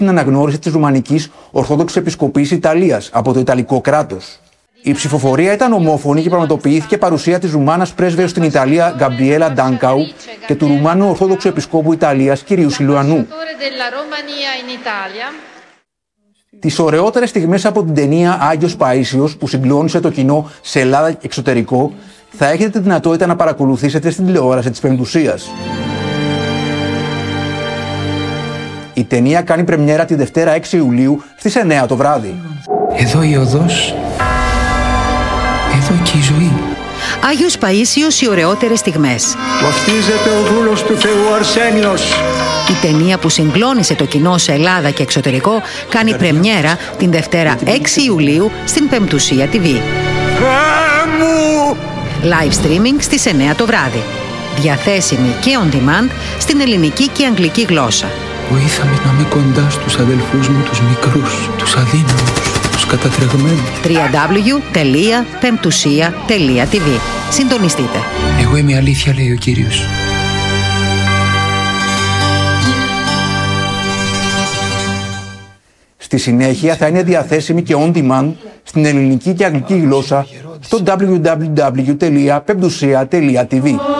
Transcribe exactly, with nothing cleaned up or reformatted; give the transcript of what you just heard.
την αναγνώριση της Ρουμανικής Ορθόδοξης Επισκοπής Ιταλίας από το Ιταλικό κράτος. Η ψηφοφορία ήταν ομόφωνη και πραγματοποιήθηκε παρουσία της Ρουμάνας πρέσβεως στην Ιταλία Γκαμπριέλα Ντάνκαου και του Ρουμάνου Ορθόδοξου Επισκόπου Ιταλίας κ. Σιλουανού. Τις ωραιότερες στιγμές από την ταινία Άγιος Παΐσιος, που συγκλώνησε το κοινό σε Ελλάδα και εξωτερικό, θα έχετε τη δυνατότητα να παρακολουθήσετε στην τηλεόραση της Πεμπτουσίας. Η ταινία κάνει πρεμιέρα τη Δευτέρα έξι Ιουλίου στις εννέα το βράδυ. Εδώ η οδός, εδώ και η ζωή. Άγιος Παΐσιος, οι ωραιότερες στιγμές. Βαφτίζεται ο δούλος του Θεού Αρσένιος. Η ταινία που συγκλώνησε το κοινό σε Ελλάδα και εξωτερικό κάνει πρεμιέρα την Δευτέρα έξι Ιουλίου στην Πεμπτουσία τι βι. Live streaming στις εννέα το βράδυ. Διαθέσιμη και on demand στην ελληνική και αγγλική γλώσσα. Βοήθαμε να είμαι κοντά στους αδελφούς μου, τους μικρούς, τους αδύναμους, τους κατατρεγμένους. double-u double-u double-u τελεία πεμπτουσία τελεία τι βι. Συντονιστείτε. Εγώ είμαι η αλήθεια, λέει ο Κύριος. Στη συνέχεια θα είναι διαθέσιμη και on demand στην ελληνική και αγγλική γλώσσα στο double-u double-u double-u τελεία πεμπτουσία τελεία τι βι.